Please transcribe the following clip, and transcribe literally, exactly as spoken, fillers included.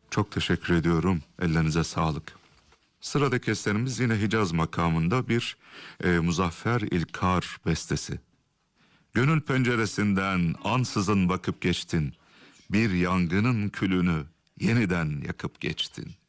Çok teşekkür ediyorum. Ellerinize sağlık. Sıradaki eserimiz yine Hicaz makamında bir e, Muzaffer İlkar bestesi. Gönül penceresinden ansızın bakıp geçtin. Bir yangının külünü yeniden yakıp geçtin.